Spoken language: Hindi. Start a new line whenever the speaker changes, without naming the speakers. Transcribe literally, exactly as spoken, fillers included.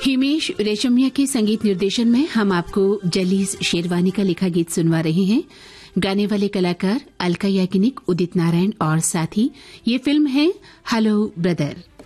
हिमेश रेशमिया के संगीत निर्देशन में हम आपको जलीस शेरवानी का लिखा गीत सुनवा रहे हैं। गाने वाले कलाकार अलका याग्निक, उदित नारायण और साथ ही ये फिल्म है हेलो ब्रदर।